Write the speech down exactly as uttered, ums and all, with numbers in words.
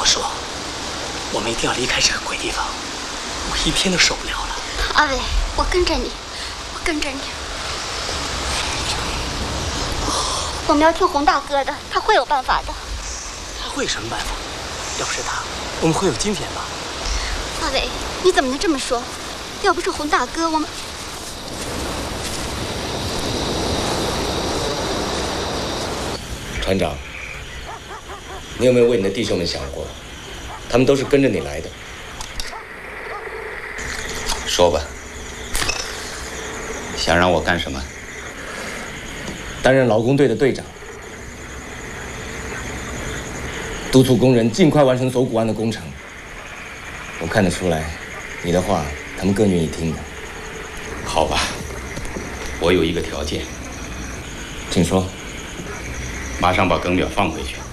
说，我们一定要离开这个鬼地方，我一天都受不了了。 阿伟，我跟着你，我跟着你。我们要听洪大哥的，他会有办法的。 他会有什么办法？要不是他，我们会有今天吗？ 阿伟，你怎么能这么说？要不是洪大哥，我们…… 船长，你有没有为你的弟兄们想过？他们都是跟着你来的。 说吧，想让我干什么？ 担任劳工队的队长，督促工人尽快完成走古案的工程。我看得出来，你的话他们更愿意听的。 好吧，我有一个条件， 请说。 马上把耿淼放回去。